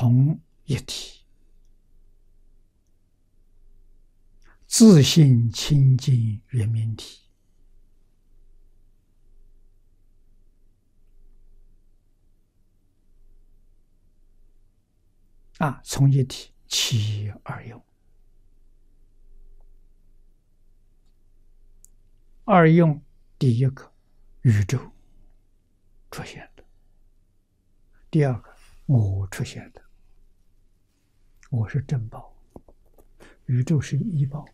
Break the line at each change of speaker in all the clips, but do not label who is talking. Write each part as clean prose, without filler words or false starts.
同一体，自性清净圆明体。从一体起二用，二用第一个宇宙出现的，第二个我出现的。我是正报，宇宙是依报。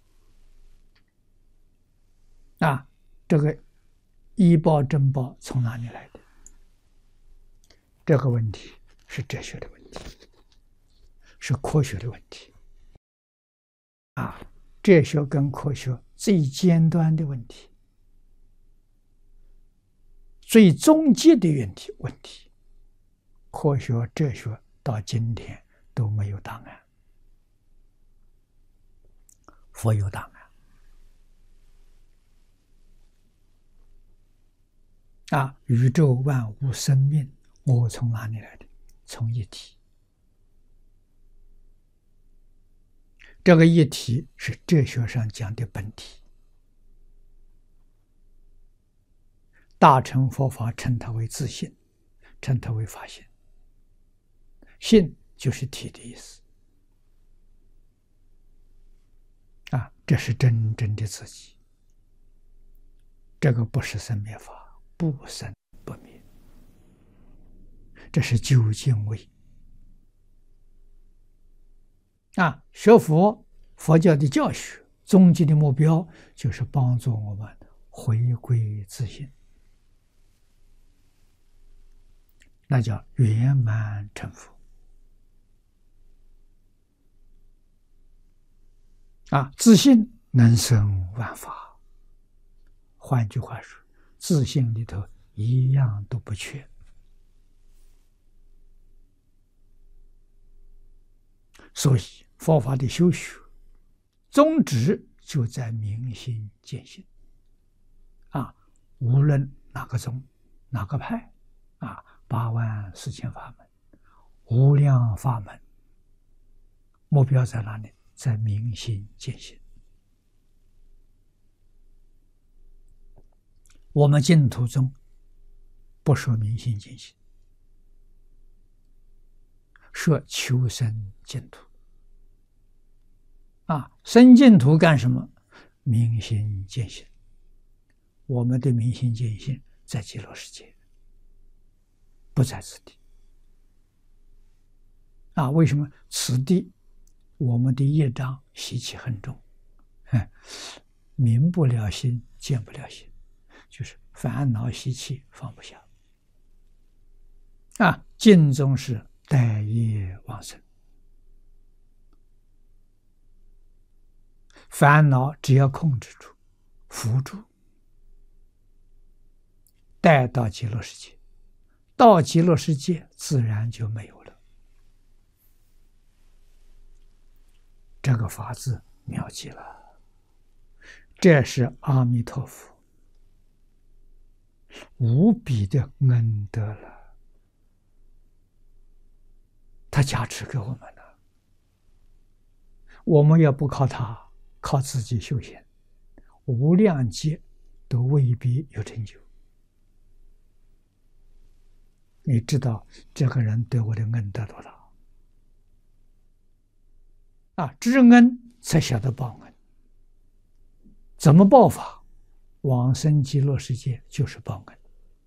这个依报正报从哪里来的？这个问题是哲学的问题，是科学的问题。哲学跟科学最尖端的问题，最终极的问题，科学哲学到今天都没有答案。佛有答案。宇宙万物生命，我从哪里来的？从一体。这个一体是哲学上讲的本体。大乘佛法称它为自性，称它为法性。性就是体的意思。这是真正的自己。这个不是生灭法，不生不灭，这是究竟位。学佛教的教学，终极的目标就是帮助我们回归自性，那叫圆满成佛。自性能生万法。换句话说，自性里头一样都不缺。所以佛法的修学宗旨就在明心见性。无论哪个宗哪个派，84000法门，无量法门，目标在哪里？在明心见性。我们净土中不说明心见性，说求生净土。生净土干什么？明心见性。我们的明心见性在极乐世界，不在此地。为什么？此地我们的业障习气很重，明不了心，见不了心，就是烦恼习气放不下。净宗是待业往生，烦恼只要控制住、扶住，带到极乐世界，到极乐世界自然就没有了。这个法子妙极了，这是阿弥陀佛无比的恩德了，他加持给我们了。我们要不靠他，靠自己修行，无量劫都未必有成就。你知道这个人对我的恩德多大？知恩才晓得报恩。怎么报法？往生极乐世界就是报恩，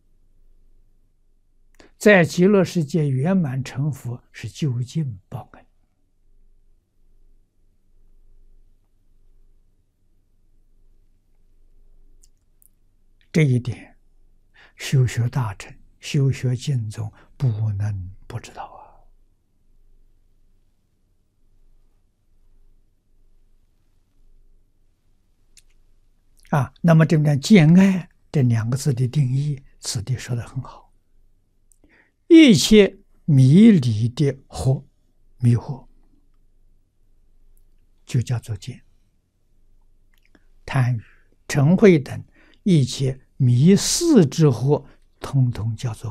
在极乐世界圆满成佛是究竟报恩。这一点，修学大乘、修学净宗不能不知道那么这边见爱这2个字的定义，此地说得很好。一切迷离的迷惑，就叫做见。贪欲、嗔恚等一切迷四之惑，通通叫做